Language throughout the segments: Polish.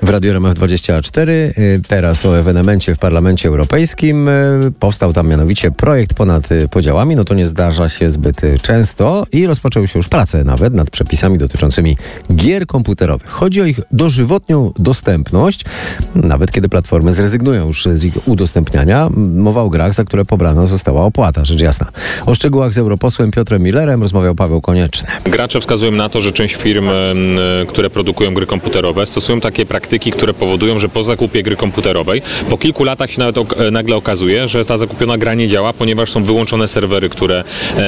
W Radiu RMF24 teraz o ewenemencie w Parlamencie Europejskim. Powstał tam mianowicie projekt ponad podziałami. No to nie zdarza się zbyt często i rozpoczęły się już prace nawet nad przepisami dotyczącymi gier komputerowych. Chodzi o ich dożywotnią dostępność, nawet kiedy platformy zrezygnują już z ich udostępniania. Mowa o grach, za które pobrana została opłata, rzecz jasna. O szczegółach z europosłem Piotrem Millerem rozmawiał Paweł Konieczny. Gracze wskazują na to, że część firm, które produkują gry komputerowe, stosują takie praktyki, które powodują, że po zakupie gry komputerowej po kilku latach się nawet nagle okazuje, że ta zakupiona gra nie działa, ponieważ są wyłączone serwery, które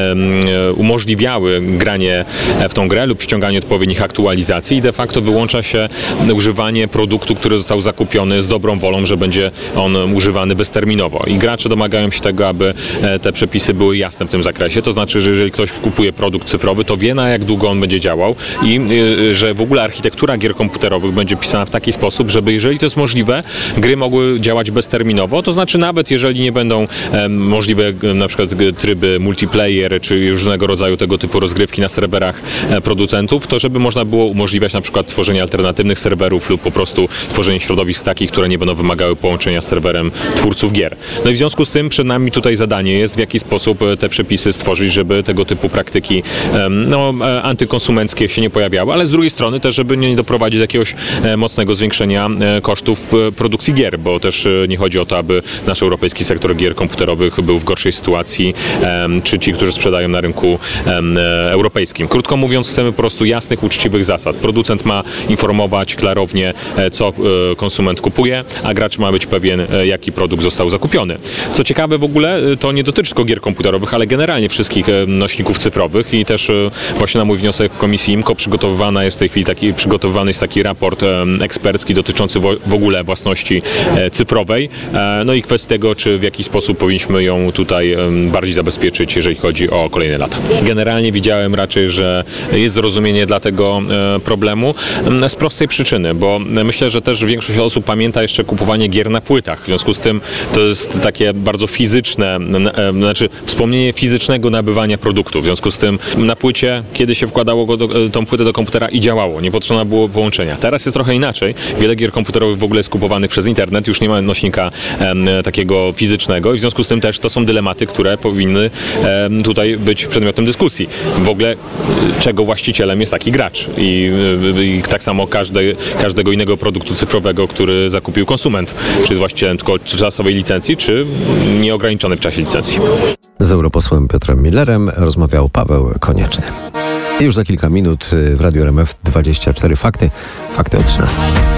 umożliwiały granie w tą grę lub ściąganie odpowiednich aktualizacji i de facto wyłącza się używanie produktu, który został zakupiony z dobrą wolą, że będzie on używany bezterminowo. I gracze domagają się tego, aby te przepisy były jasne w tym zakresie. To znaczy, że jeżeli ktoś kupuje produkt cyfrowy, to wie, na jak długo on będzie działał i że w ogóle architektura gier komputerowych będzie pisana w taki sposób, żeby jeżeli to jest możliwe, gry mogły działać bezterminowo, to znaczy nawet jeżeli nie będą możliwe na przykład tryby multiplayer czy różnego rodzaju tego typu rozgrywki na serwerach producentów, to żeby można było umożliwiać na przykład tworzenie alternatywnych serwerów lub po prostu tworzenie środowisk takich, które nie będą wymagały połączenia z serwerem twórców gier. No i w związku z tym przed nami tutaj zadanie jest, w jaki sposób te przepisy stworzyć, żeby tego typu praktyki antykonsumenckie się nie pojawiały, ale z drugiej strony też, żeby nie doprowadzić do jakiegoś mocnego zwiększenia kosztów produkcji gier, bo też nie chodzi o to, aby nasz europejski sektor gier komputerowych był w gorszej sytuacji, czy ci, którzy sprzedają na rynku europejskim. Krótko mówiąc, chcemy po prostu jasnych, uczciwych zasad. Producent ma informować klarownie, co konsument kupuje, a gracz ma być pewien, jaki produkt został zakupiony. Co ciekawe w ogóle, to nie dotyczy tylko gier komputerowych, ale generalnie wszystkich nośników cyfrowych i też właśnie na mój wniosek Komisji IMCO przygotowywany jest taki raport ekspercki dotyczący w ogóle własności cyfrowej. No i kwestia tego, czy w jaki sposób powinniśmy ją tutaj bardziej zabezpieczyć, jeżeli chodzi o kolejne lata. Generalnie widziałem raczej, że jest zrozumienie dla tego problemu z prostej przyczyny, bo myślę, że też większość osób pamięta jeszcze kupowanie gier na płytach. W związku z tym to jest takie bardzo fizyczne, wspomnienie fizycznego nabywania produktu. W związku z tym na płycie, kiedy się wkładało tą płytę do komputera i działało, nie potrzeba było połączenia. Teraz jest trochę inaczej. Wiele gier komputerowych w ogóle jest kupowanych przez internet, już nie ma nośnika takiego fizycznego i w związku z tym też to są dylematy, które powinny tutaj być przedmiotem dyskusji. W ogóle czego właścicielem jest taki gracz i tak samo każdego innego produktu cyfrowego, który zakupił konsument. Czy jest właścicielem tylko czasowej licencji, czy nieograniczonej w czasie licencji. Z europosłem Piotrem Millerem rozmawiał Paweł Konieczny. I już za kilka minut w Radiu RMF24 fakty o 13.